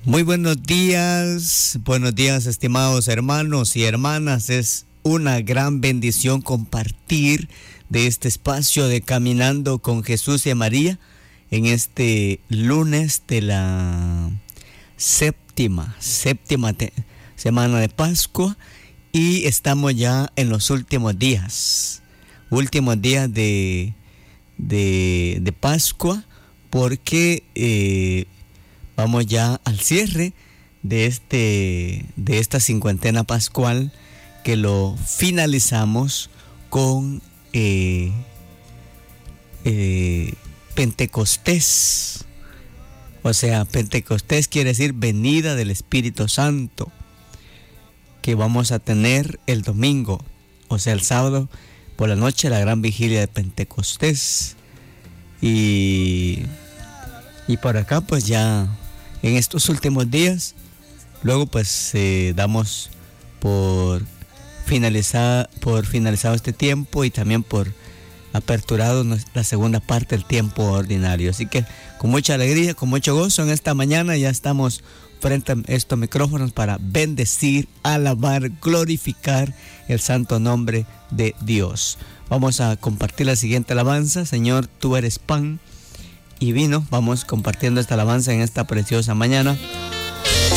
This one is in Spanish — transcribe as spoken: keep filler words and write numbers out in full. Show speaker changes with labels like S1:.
S1: Muy buenos días, buenos días estimados hermanos y hermanas. Es una gran bendición compartir de este espacio de Caminando con Jesús y María en este lunes de la séptima, séptima te- semana de Pascua, y estamos ya en los últimos días, últimos días de, de, de Pascua, porque eh, vamos ya al cierre de este de esta cincuentena pascual, que lo finalizamos con eh, eh, Pentecostés. O sea, Pentecostés quiere decir venida del Espíritu Santo, que vamos a tener el domingo, o sea, el sábado por la noche, la gran vigilia de Pentecostés. Y, y por acá pues ya en estos últimos días, luego pues eh, damos por finalizado, por finalizado este tiempo, y también por aperturado la segunda parte del tiempo ordinario. Así que con mucha alegría, con mucho gozo, en esta mañana ya estamos frente a estos micrófonos para bendecir, alabar, glorificar el santo nombre de Dios. Vamos a compartir la siguiente alabanza. Señor, tú eres pan y vino. Vamos compartiendo esta alabanza en esta preciosa mañana.